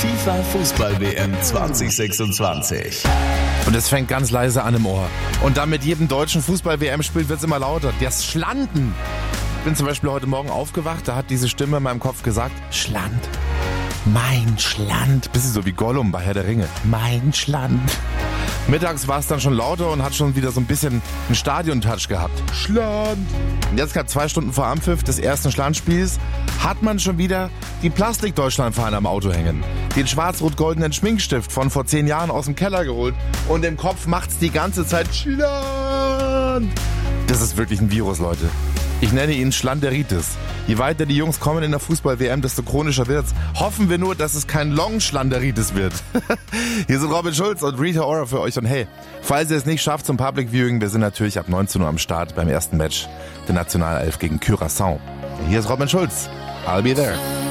FIFA Fußball-WM 2026. Und es fängt ganz leise an im Ohr. Und dann mit jedem deutschen Fußball-WM-Spiel wird es immer lauter. Das Schlanden. Ich bin zum Beispiel heute Morgen aufgewacht, da hat diese Stimme in meinem Kopf gesagt, Schland. Mein Schland. Bisschen so wie Gollum bei Herr der Ringe. Mein Schland. Mittags war es dann schon lauter und hat schon wieder so ein bisschen einen Stadion-Touch gehabt. Schland. Und jetzt gerade 2 Stunden vor Anpfiff des ersten Schlandspiels hat man schon wieder die Plastik-Deutschland-Fahne am Auto hängen. Den schwarz-rot-goldenen Schminkstift von vor 10 Jahren aus dem Keller geholt. Und im Kopf macht's die ganze Zeit Schland. Das ist wirklich ein Virus, Leute. Ich nenne ihn Schlanderitis. Je weiter die Jungs kommen in der Fußball-WM, desto chronischer wird's. Hoffen wir nur, dass es kein Long-Schlanderitis wird. Hier sind Robin Schulz und Rita Ora für euch. Und hey, falls ihr es nicht schafft zum Public Viewing, wir sind natürlich ab 19 Uhr am Start beim ersten Match der Nationalelf gegen Curaçao. Hier ist Robin Schulz. I'll be there.